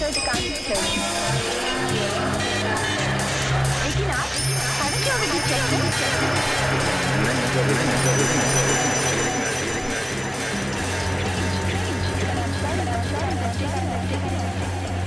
the conversation. Regina, haven't you already checked it?